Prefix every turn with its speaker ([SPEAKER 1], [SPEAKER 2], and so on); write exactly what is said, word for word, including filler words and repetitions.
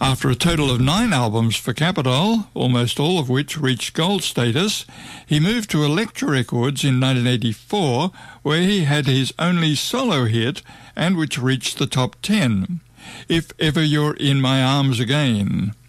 [SPEAKER 1] After a total of nine albums for Capitol, almost all of which reached gold status, he moved to Elektra Records in nineteen eighty-four, where he had his only solo hit and which reached the top ten, If Ever You're in My Arms Again.